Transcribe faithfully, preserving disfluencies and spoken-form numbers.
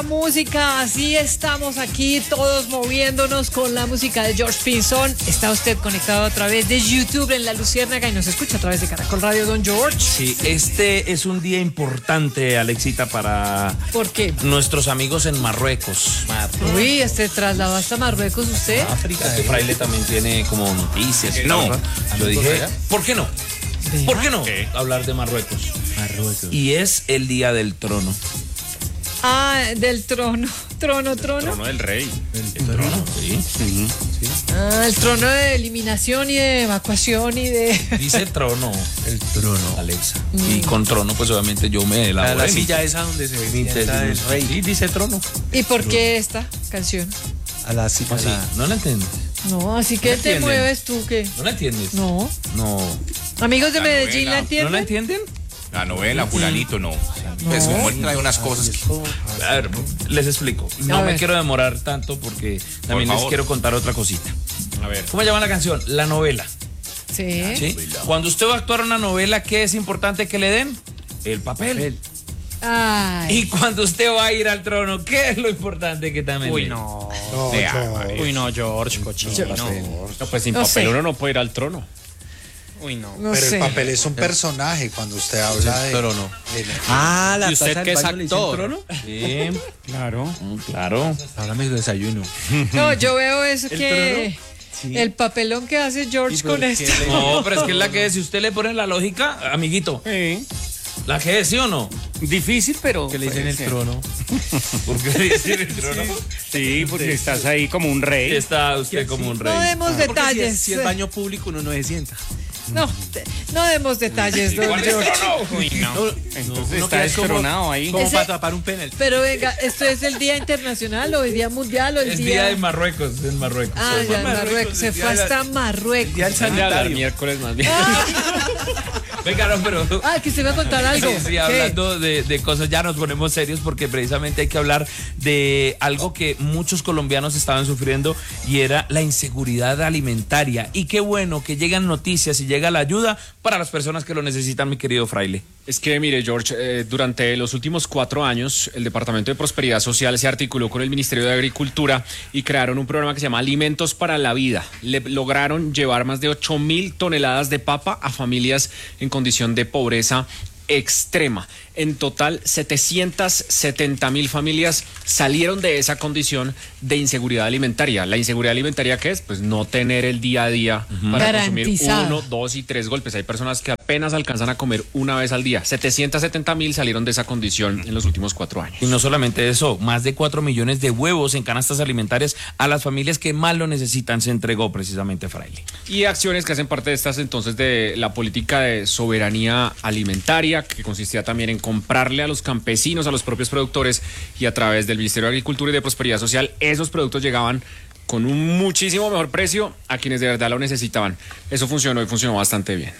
Música, así estamos aquí todos moviéndonos con la música de George Pinzón. Está usted conectado a través de YouTube en La Luciérnaga y nos escucha a través de Caracol Radio, don George. Sí, este es un día importante, Alexita, para ¿Por qué? nuestros amigos en Marruecos. Marruecos. Uy, este trasladó hasta Marruecos usted. África, este fraile también tiene como noticias. No, ¿no? Yo dije, ¿por qué no? Vea. ¿Por qué no ¿Qué? hablar de Marruecos? Marruecos. Y es el día del trono. Ah, del trono, trono, trono. Trono del rey. El trono, sí. Ah, el trono de eliminación y de evacuación y de... Dice trono, El trono. Alexa. Y con trono, pues obviamente yo me elaboro. La en mi- silla esa donde se mi sienta el intestino. rey. Sí, dice trono. ¿Y por qué esta canción? A la silla. Así, ¿no la entiendes? No, así que ¿No te entienden? mueves tú, ¿qué? ¿No la entiendes? No. No. Amigos de La Medellín, novela. ¿la ¿No entienden? la entienden? La novela, fulanito, no. Pues como él trae unas cosas que... A ver, les explico. No A me ver. quiero demorar tanto porque también les favor. quiero contar otra cosita. A ver. ¿Cómo llama la canción? La novela. Sí. ¿Sí? Cuando usted va a actuar una novela, ¿qué es importante que le den? El papel. Ay. Y cuando usted va a ir al trono, ¿qué es lo importante que también Uy, den? no. Vea, Uy, no, George, cochino. Yo- No. No, pues sin No papel sé. uno no puede ir al trono. Uy, no. No Pero sé. el papel es un personaje cuando usted habla de... trono. de- Ah, la ¿Y usted taza qué del es baño le dicen actor? trono. Sí, Claro. mm, claro. Háblame de desayuno. No, yo veo eso que... Sí. El papelón que hace George ¿Y por con qué esto. le- No, pero es que es la que si usted le pone la lógica, amiguito, Sí. la que es, ¿sí o no? Difícil, pero. Que le dicen el sí. trono. ¿Por qué le dicen el trono? Sí, porque estás ahí como un rey. Está usted como un rey. No demos Porque si detalles. es, si es baño público uno no se sienta. No, te- no demos detalles, don ¿Cuál es George. trono? Uy, no. Entonces uno está queda como- destronado ahí. Como Ese- para tapar un penalti. Pero venga, ¿esto es el Día Internacional o el Día Mundial o el Es día...? día de Marruecos, en Marruecos. Ah, ya, en Marruecos. Se fue hasta Marruecos. Ya el Día del sanitario. miércoles más bien. Venga, no, pero... Ah, que se va a contar algo. Sí, sí, ¿Qué? hablando de, de cosas, ya nos ponemos serios porque precisamente hay que hablar de algo que muchos colombianos estaban sufriendo y era la inseguridad alimentaria. Y qué bueno que llegan noticias y llega la ayuda para las personas que lo necesitan, mi querido Fraile. Es que, mire, George, eh, durante los últimos cuatro años, el Departamento de Prosperidad Social se articuló con el Ministerio de Agricultura y crearon un programa que se llama Alimentos para la Vida. Le lograron llevar más de ocho mil toneladas de papa a familias en condición de pobreza extrema. En total, setecientas setenta mil familias salieron de esa condición de inseguridad alimentaria. ¿La inseguridad alimentaria qué es? Pues no tener el día a día para consumir Garantizado. uno, dos y tres golpes. Hay personas que apenas alcanzan a comer una vez al día. setecientas setenta mil salieron de esa condición en los últimos cuatro años. Y no solamente eso, más de cuatro millones de huevos en canastas alimentarias a las familias que más lo necesitan se entregó precisamente Fraile. Y acciones que hacen parte de estas entonces de la política de soberanía alimentaria, que consistía también en comprarle a los campesinos, a los propios productores, y a través del Ministerio de Agricultura y de Prosperidad Social, esos productos llegaban con un muchísimo mejor precio a quienes de verdad lo necesitaban. Eso funcionó y funcionó bastante bien.